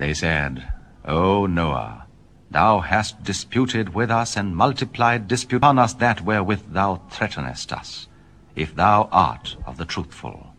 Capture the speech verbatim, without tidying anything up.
They said, O Noah, thou hast disputed with us, and multiplied dispute upon us that wherewith thou threatenest us, if thou art of the truthful.